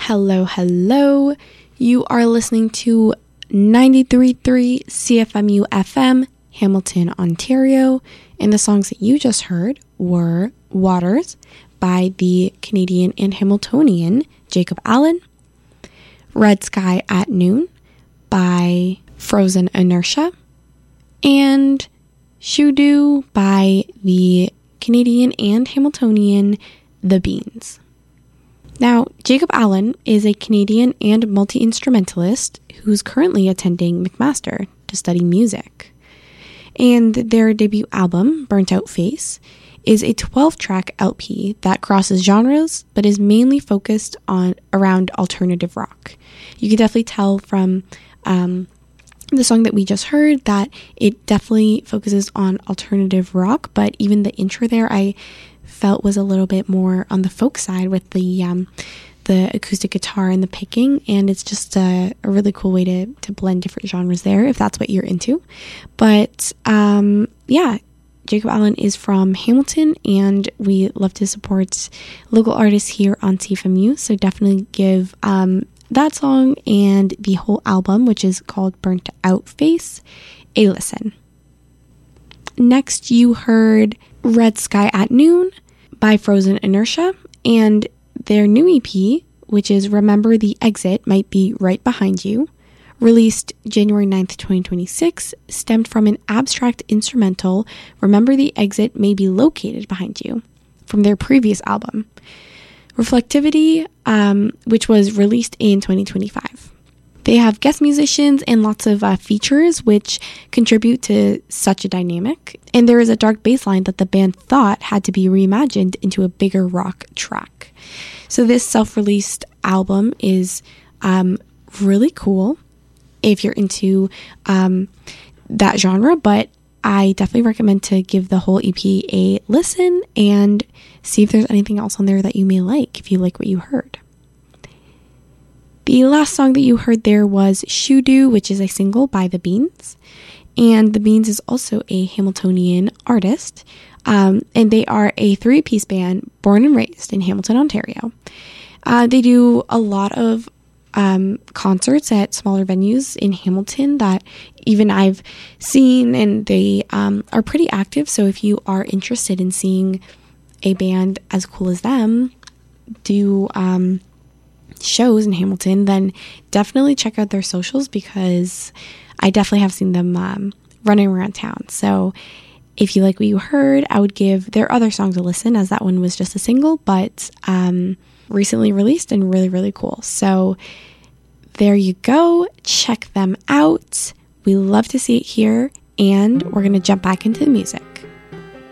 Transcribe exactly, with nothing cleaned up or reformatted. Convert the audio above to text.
Hello, hello. You are listening to ninety-three point three C F M U F M, Hamilton, Ontario. And the songs that you just heard were Waters by the Canadian and Hamiltonian Jacob Allen, Red Sky at Noon by Frozen Inertia, and Shoe-Doo by the Canadian and Hamiltonian The Beans. Now, Jacob Allen is a Canadian and multi-instrumentalist who's currently attending McMaster to study music. And their debut album, Burnt Out Face, is a twelve-track L P that crosses genres, but is mainly focused on around alternative rock. You can definitely tell from um, the song that we just heard that it definitely focuses on alternative rock, but even the intro there I felt was a little bit more on the folk side with the um, the acoustic guitar and the picking, and it's just a, a really cool way to, to blend different genres there if that's what you're into. But um, yeah, Jacob Allen is from Hamilton, and we love to support local artists here on C F M U, so definitely give um, that song and the whole album, which is called Burnt Out Face, a listen. Next, you heard Red Sky at Noon by Frozen Inertia, and their new E P, which is Remember the Exit Might Be Right Behind You, released January ninth, twenty twenty-six, stemmed from an abstract instrumental, Remember the Exit May Be Located Behind You, from their previous album, Reflectivity, um, which was released in twenty twenty-five. They have guest musicians and lots of uh, features which contribute to such a dynamic, and there is a dark bass line that the band thought had to be reimagined into a bigger rock track. So this self-released album is um, really cool if you're into um, that genre, but I definitely recommend to give the whole E P a listen and see if there's anything else on there that you may like, if you like what you heard. The last song that you heard there was Shoe-Doo, which is a single by The Beans. And The Beans is also a Hamiltonian artist. Um, and they are a three-piece band born and raised in Hamilton, Ontario. Uh, they do a lot of um, concerts at smaller venues in Hamilton that even I've seen, and they um, are pretty active. So if you are interested in seeing a band as cool as them do um shows in Hamilton, then definitely check out their socials, because I definitely have seen them um, running around town. So if you like what you heard, I would give their other songs a listen, as that one was just a single, but um, recently released and really, really cool. So there you go. Check them out. We love to see it here, and we're going to jump back into the music.